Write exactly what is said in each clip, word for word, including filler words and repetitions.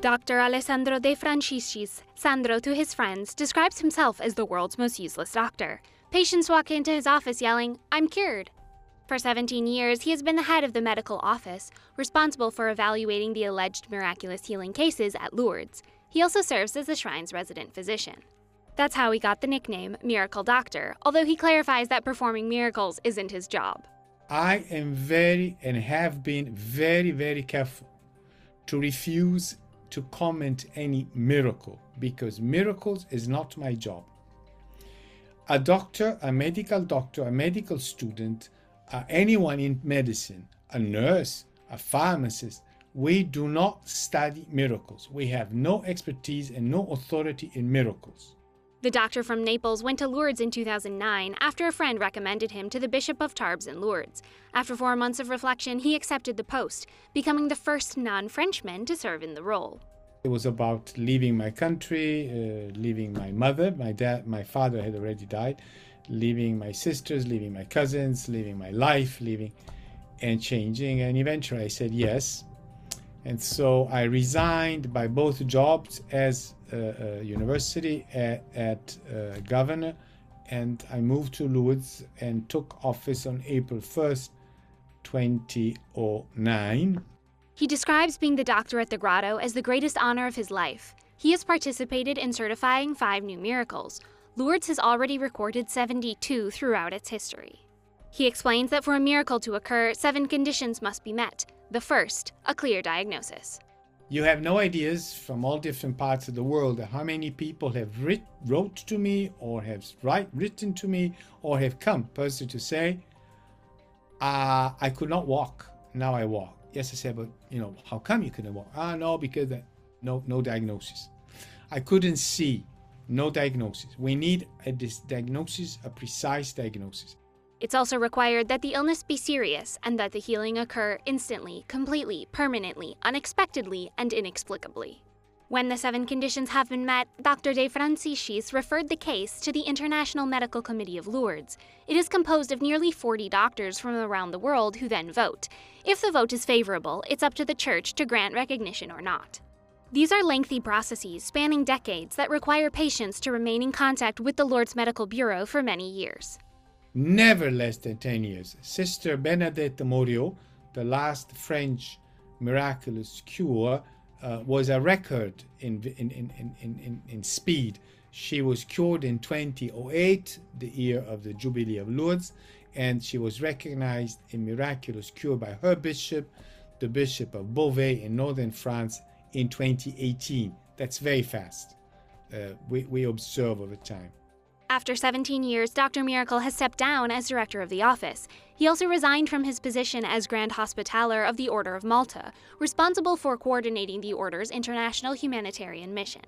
Doctor Alessandro De Franciscis, Sandro to his friends, describes himself as the world's most useless doctor. Patients walk into his office yelling, "I'm cured." For seventeen years, he has been the head of the medical office, responsible for evaluating the alleged miraculous healing cases at Lourdes. He also serves as the shrine's resident physician. That's how he got the nickname Miracle Doctor, although he clarifies that performing miracles isn't his job. I am very and have been very, very careful to refuse to comment any miracle, because miracles is not my job. A doctor, a medical doctor, a medical student, uh, anyone in medicine, a nurse, a pharmacist, we do not study miracles. We have no expertise and no authority in miracles. The doctor from Naples went to Lourdes in two thousand nine after a friend recommended him to the Bishop of Tarbes in Lourdes. After four months of reflection, he accepted the post, becoming the first non-Frenchman to serve in the role. It was about leaving my country, uh, leaving my mother. My dad, my father had already died. Leaving my sisters, leaving my cousins, leaving my life, leaving and changing. And eventually I said yes. And so I resigned by both jobs as a, a university at, at uh, governor, and I moved to Lourdes and took office on April first, twenty oh nine. He describes being the doctor at the grotto as the greatest honor of his life. He has participated in certifying five new miracles. Lourdes has already recorded seventy-two throughout its history. He explains that for a miracle to occur, seven conditions must be met. The first, a clear diagnosis. You have no ideas from all different parts of the world how many people have writ, wrote to me or have write, written to me or have come personally to say, uh, I could not walk, now I walk. Yes, I said, but you know, how come you couldn't walk? Ah, no, because no, no diagnosis. I couldn't see, no diagnosis. We need a dis- diagnosis, a precise diagnosis. It's also required that the illness be serious and that the healing occur instantly, completely, permanently, unexpectedly, and inexplicably. When the seven conditions have been met, Doctor De Franciscis referred the case to the International Medical Committee of Lourdes. It is composed of nearly forty doctors from around the world who then vote. If the vote is favorable, it's up to the Church to grant recognition or not. These are lengthy processes spanning decades that require patients to remain in contact with the Lourdes Medical Bureau for many years. Never less than ten years. Sister Bernadette Morio, the last French miraculous cure, uh, was a record in, in, in, in, in, in speed. She was cured in twenty oh eight, the year of the Jubilee of Lourdes, and she was recognized in miraculous cure by her bishop, the Bishop of Beauvais in northern France, in twenty eighteen. That's very fast. Uh, we, we observe over time. After seventeen years, Doctor Miracle has stepped down as director of the office. He also resigned from his position as Grand Hospitaller of the Order of Malta, responsible for coordinating the Order's international humanitarian mission.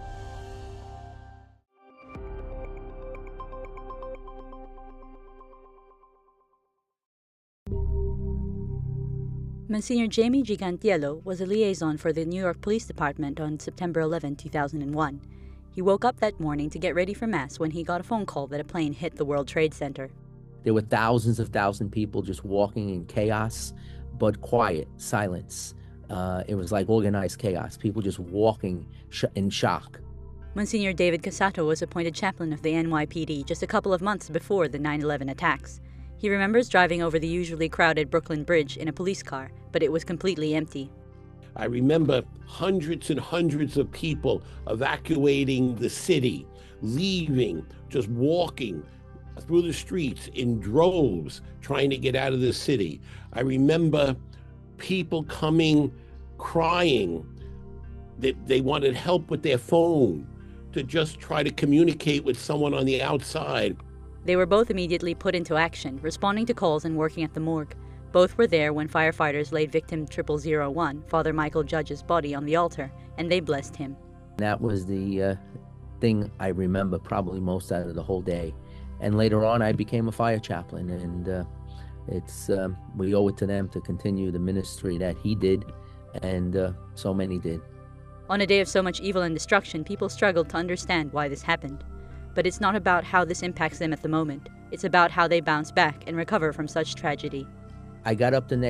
Monsignor Jamie Gigantiello was a liaison for the New York Police Department on September eleventh, two thousand one. He woke up that morning to get ready for Mass when he got a phone call that a plane hit the World Trade Center. There were thousands of thousands of people just walking in chaos, but quiet, silence. Uh, it was like organized chaos, people just walking sh- in shock. Monsignor David Cassato was appointed chaplain of the N Y P D just a couple of months before the nine eleven attacks. He remembers driving over the usually crowded Brooklyn Bridge in a police car, but it was completely empty. I remember hundreds and hundreds of people evacuating the city, leaving, just walking through the streets in droves, trying to get out of the city. I remember people coming, crying that they wanted help with their phone to just try to communicate with someone on the outside. They were both immediately put into action, responding to calls and working at the morgue. Both were there when firefighters laid victim triple zero one, Father Michael Judge's body, on the altar, and they blessed him. That was the uh, thing I remember probably most out of the whole day. And later on, I became a fire chaplain, and uh, it's um, we owe it to them to continue the ministry that he did, and uh, so many did. On a day of so much evil and destruction, people struggled to understand why this happened. But it's not about how this impacts them at the moment. It's about how they bounce back and recover from such tragedy. I got up the next